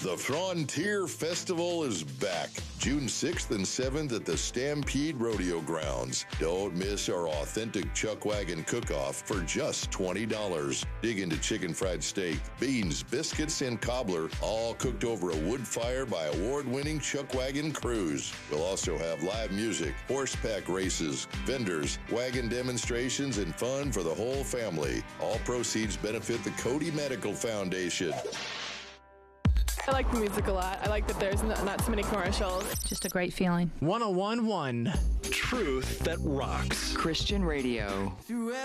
The Frontier Festival is back, June 6th and 7th at the Stampede Rodeo Grounds. Don't miss our authentic Chuckwagon cook-off for just $20. Dig into chicken fried steak, beans, biscuits, and cobbler, all cooked over a wood fire by award-winning Chuckwagon crews. We'll also have live music, horseback races, vendors, wagon demonstrations, and fun for the whole family. All proceeds benefit the Cody Medical Foundation. I like the music a lot. I like that there's not so many commercials. Just a great feeling. 101.1 Truth that rocks. Christian radio.